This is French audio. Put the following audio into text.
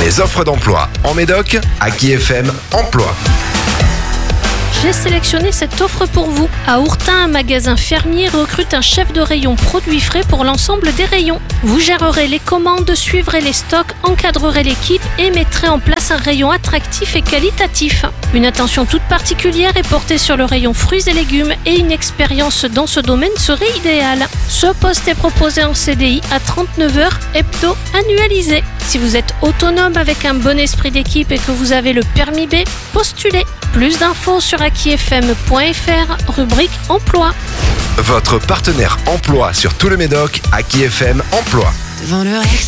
Les offres d'emploi en Médoc, Aki FM Emploi. J'ai sélectionné cette offre pour vous. À Ourtin, un magasin fermier recrute un chef de rayon produits frais pour l'ensemble des rayons. Vous gérerez les commandes, suivrez les stocks, encadrerez l'équipe et mettrez en place un rayon attractif et qualitatif. Une attention toute particulière est portée sur le rayon fruits et légumes et une expérience dans ce domaine serait idéale. Ce poste est proposé en CDI à 39 heures hebdo annualisées. Si vous êtes autonome avec un bon esprit d'équipe et que vous avez le permis B, postulez. Plus d'infos sur akifm.fr, rubrique emploi. Votre partenaire emploi sur tout le Médoc, Aki FM Emploi. Devant le